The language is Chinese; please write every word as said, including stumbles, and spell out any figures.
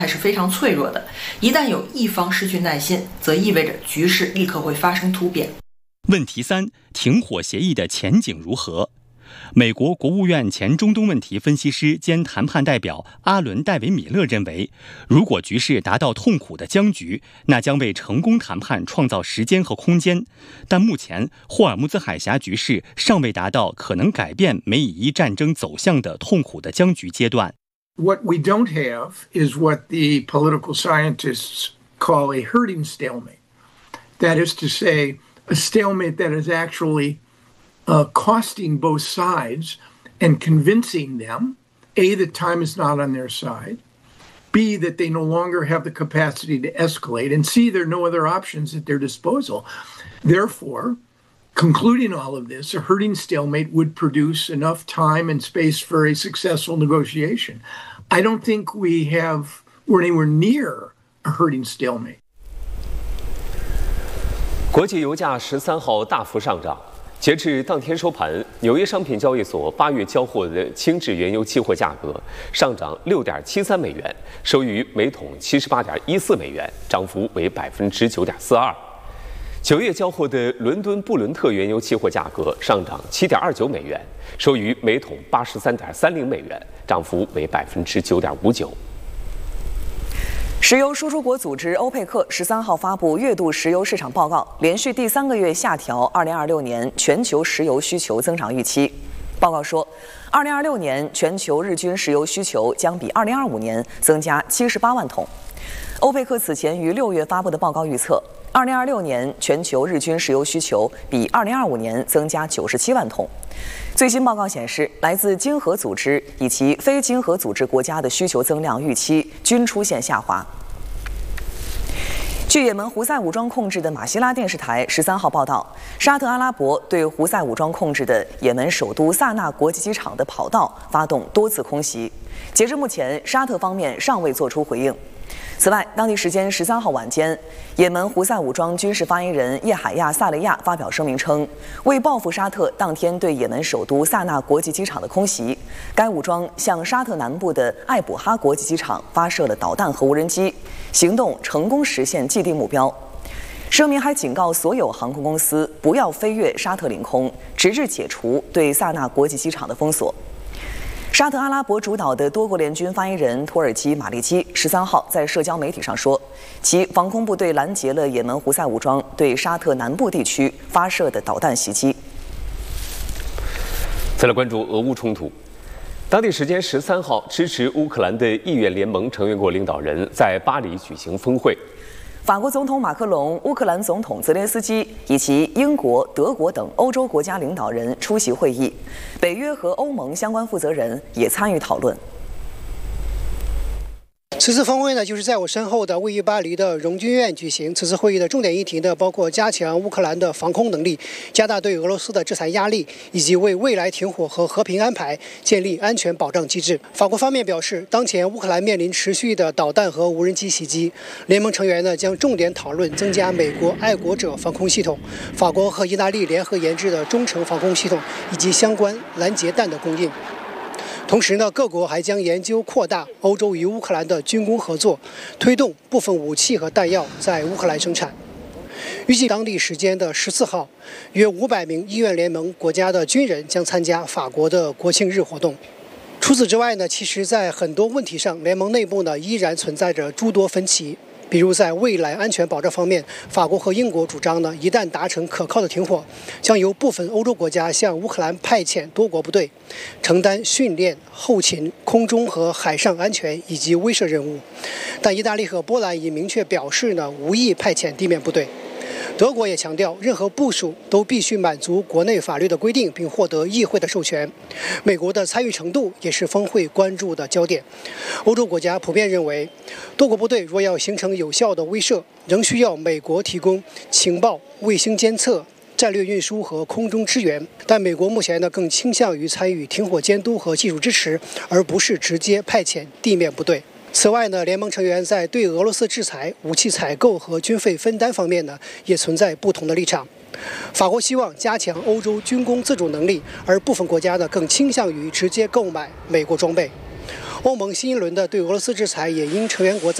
还是非常脆弱的，一旦有一方失去耐心，则意味着局势立刻会发生突变。 问题三：停火协议的前景如何？美国国务院前中东问题分析师兼谈判代表阿伦·戴维米勒认为，如果局势达到痛苦的僵局，那将为成功谈判创造时间和空间。但目前，霍尔木兹海峡局势尚未达到可能改变美以伊战争走向的痛苦的僵局阶段。 What we don't have is what the political scientists call a herding stalemate. That is to say, a stalemate that is actually Uh, costing both sides and convincing them, A, that time is not on their side, B, that they no longer have the capacity to escalate, and C, there are no other options at their disposal. Therefore, concluding all of this, a herding stalemate would produce enough time and space for a successful negotiation. I don't think we have, we're anywhere near a herding stalemate. 国际油价十三号大幅上涨。截至当天收盘，纽约商品交易所八月交货的轻质原油期货价格上涨六点七三美元，收于每桶七十八点一四美元，涨幅为百分之九点四二。九月交货的伦敦布伦特原油期货价格上涨七点二九美元，收于每桶八十三点三零美元，涨幅为百分之九点五九。 石油输出国组织欧佩克十三号发布月度石油市场报告，连续第三个月下调二零二六年全球石油需求增长预期。报告说，二零二六年全球日均石油需求将比二零二五年增加七十八万桶。欧佩克此前于六月发布的报告预测，二零二六年全球日均石油需求比二零二五年增加九十七万桶。最新报告显示，来自经合组织以及非经合组织国家的需求增量预期均出现下滑。据也门胡塞武装控制的马希拉电视台十三号报道，沙特阿拉伯对胡塞武装控制的也门首都萨那国际机场的跑道发动多次空袭。截至目前，沙特方面尚未作出回应。此外，当地时间十三号晚间，也门胡塞武装军事发言人叶海亚·萨雷亚发表声明称，为报复沙特当天对也门首都萨那国际机场的空袭，该武装向沙特南部的艾卜哈国际机场发射了导弹和无人机，行动成功实现既定目标。声明还警告所有航空公司不要飞越沙特领空，直至解除对萨那国际机场的封锁。沙特阿拉伯主导的多国联军发言人土耳其马利基十三号在社交媒体上说，其防空部队拦截了也门胡塞武装对沙特南部地区发射的导弹袭击。 再来关注俄乌冲突。当地时间十三号，支持乌克兰的意愿联盟成员国领导人在巴黎举行峰会。 法国总统马克龙、乌克兰总统泽连斯基以及英国、德国等欧洲国家领导人出席会议，北约和欧盟相关负责人也参与讨论。 此次峰会呢，就是在我身后的位于巴黎的荣军院举行。此次会议的重点议题呢，包括加强乌克兰的防空能力，加大对俄罗斯的制裁压力，以及为未来停火和和平安排建立安全保障机制。法国方面表示，当前乌克兰面临持续的导弹和无人机袭击，联盟成员呢将重点讨论增加美国爱国者防空系统、法国和意大利联合研制的中程防空系统以及相关拦截弹的供应。同时呢，各国还将研究扩大欧洲与乌克兰的军工合作，推动部分武器和弹药在乌克兰生产。预计当地时间的十四号，约五百名意愿联盟国家的军人将参加法国的国庆日活动。除此之外呢，其实在很多问题上，联盟内部呢依然存在着诸多分歧。比如在未来安全保障方面，法国和英国主张呢，一旦达成可靠的停火，将由部分欧洲国家向乌克兰派遣多国部队，承担训练、后勤、空中和海上安全以及威慑任务。但意大利和波兰已明确表示呢，无意派遣地面部队。德国也强调，任何部署都必须满足国内法律的规定，并获得议会的授权。美国的参与程度也是峰会关注的焦点。欧洲国家普遍认为，多国部队若要形成有效的威慑，仍需要美国提供情报、卫星监测、战略运输和空中支援。但美国目前呢，更倾向于参与停火监督和技术支持，而不是直接派遣地面部队。此外呢，联盟成员在对俄罗斯制裁、武器采购和军费分担方面呢，也存在不同的立场。法国希望加强欧洲军工自主能力，而部分国家呢更倾向于直接购买美国装备。 欧盟新一轮的对俄罗斯制裁也因成员国在